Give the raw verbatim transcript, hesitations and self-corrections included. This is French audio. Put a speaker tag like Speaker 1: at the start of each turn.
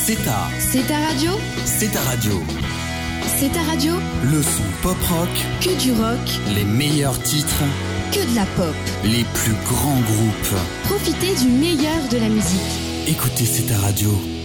Speaker 1: C'est ta.
Speaker 2: C'est ta radio.
Speaker 1: C'est ta radio.
Speaker 2: C'est ta radio.
Speaker 1: Le son pop rock.
Speaker 2: Que du rock.
Speaker 1: Les meilleurs titres.
Speaker 2: Que de la pop.
Speaker 1: Les plus grands groupes.
Speaker 2: Profitez du meilleur de la musique.
Speaker 1: Écoutez C'est ta radio.